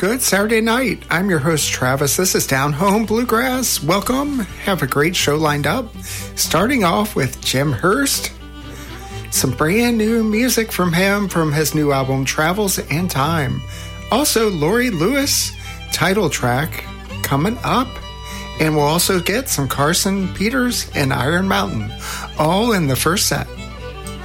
Good Saturday night. I'm your host, Travis. This is Down Home Bluegrass. Welcome. Have a great show lined up. Starting off with Jim Hurst. Some brand new music from him from his new album, Travels and Time. Also, Laurie Lewis, title track, coming up. And we'll also get some Carson Peters and Iron Mountain, all in the first set.